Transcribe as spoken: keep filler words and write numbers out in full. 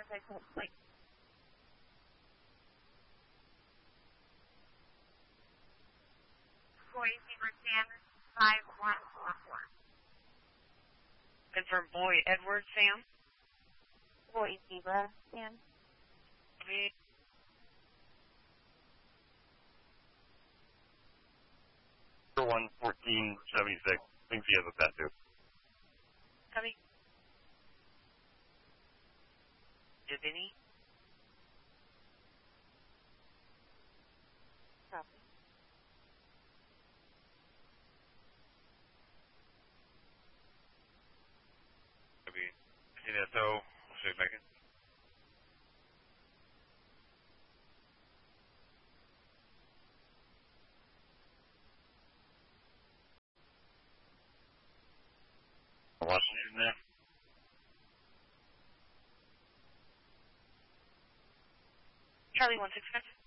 as I told, like, Boy Zebra Sam five one four four. Confirm Boy Edward Sam. Boy Zebra Sam. one fourteen seventy-six. Thinks he has a tattoo. Copy. Divini. Copy. Copy. See that toe? I'll show you back in. Washington there. Charlie one six five.